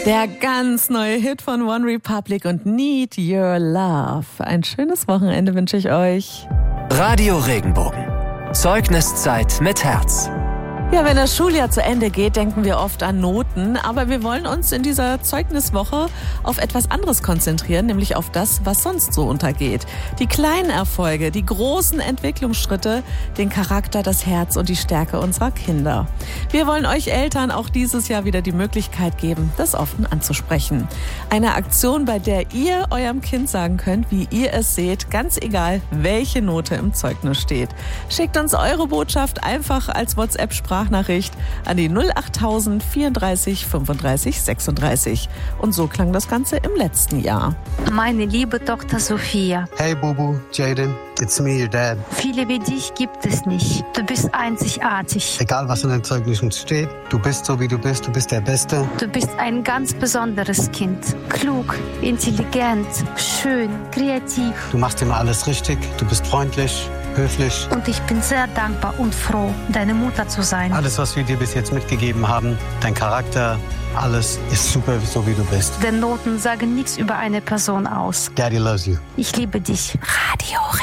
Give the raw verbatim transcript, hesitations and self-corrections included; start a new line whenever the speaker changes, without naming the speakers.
Der ganz neue Hit von One Republic und Need Your Love. Ein schönes Wochenende wünsche ich euch.
Radio Regenbogen. Zeugniszeit mit Herz.
Ja, wenn das Schuljahr zu Ende geht, denken wir oft an Noten. Aber wir wollen uns in dieser Zeugniswoche auf etwas anderes konzentrieren, nämlich auf das, was sonst so untergeht. Die kleinen Erfolge, die großen Entwicklungsschritte, den Charakter, das Herz und die Stärke unserer Kinder. Wir wollen euch Eltern auch dieses Jahr wieder die Möglichkeit geben, das offen anzusprechen. Eine Aktion, bei der ihr eurem Kind sagen könnt, wie ihr es seht, ganz egal, welche Note im Zeugnis steht. Schickt uns eure Botschaft einfach als WhatsApp-Sprachnachricht Nachricht an die null achttausend vierunddreißig fünfunddreißig sechsunddreißig. Und so klang das Ganze im letzten Jahr.
Meine liebe Tochter Sophia.
Hey Bubu, Jaden, it's me, your dad.
Viele wie dich gibt es nicht. Du bist einzigartig.
Egal was in den Zeugnissen steht, du bist so wie du bist, du bist der Beste.
Du bist ein ganz besonderes Kind. Klug, intelligent, schön, kreativ.
Du machst immer alles richtig, du bist freundlich, höflich.
Und ich bin sehr dankbar und froh, deine Mutter zu sein.
Alles, was wir dir bis jetzt mitgegeben haben, dein Charakter, alles ist super, so wie du bist.
Denn Noten sagen nichts über eine Person aus.
Daddy loves you.
Ich liebe dich.
Radio